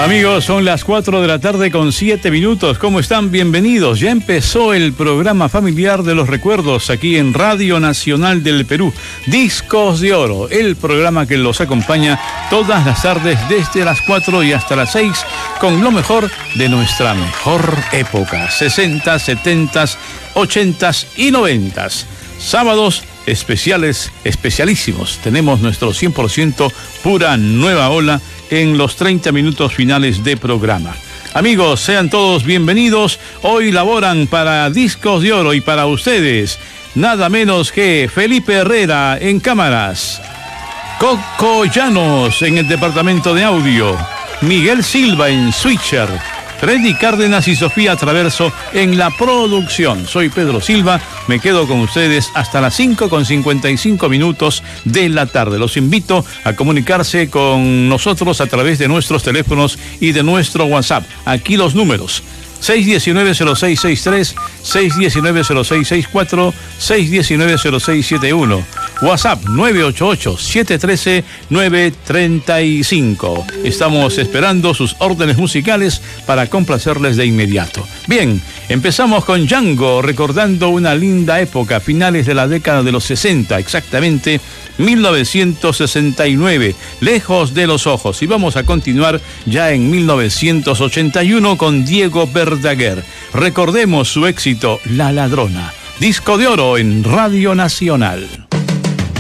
Amigos, son las 4 de la tarde con 7 minutos. ¿Cómo están? Bienvenidos. Ya empezó el programa familiar de los recuerdos aquí en Radio Nacional del Perú. Discos de Oro, el programa que los acompaña todas las tardes desde las 4 y hasta las 6 con lo mejor de nuestra mejor época. 60, 70, 80 y 90. Sábados especiales, especialísimos. Tenemos nuestro 100% pura nueva ola en los 30 minutos finales de programa. Amigos, sean todos bienvenidos. Hoy laboran para Discos de Oro y para ustedes, nada menos que Felipe Herrera en cámaras, Coco Llanos en el departamento de audio, Miguel Silva en switcher, Freddy Cárdenas y Sofía Traverso en la producción. Soy Pedro Silva, me quedo con ustedes hasta las 5:55 de la tarde. Los invito a comunicarse con nosotros a través de nuestros teléfonos y de nuestro WhatsApp. Aquí los números: 619-0663, 619-0664, 619-0671. WhatsApp 988-713-935. Estamos esperando sus órdenes musicales para complacerles de inmediato. Bien, empezamos con Django, recordando una linda época, finales de la década de los 60, exactamente 1969, Lejos de los ojos. Y vamos a continuar ya en 1981 con Diego Verdaguer. Recordemos su éxito, La Ladrona. Disco de Oro en Radio Nacional.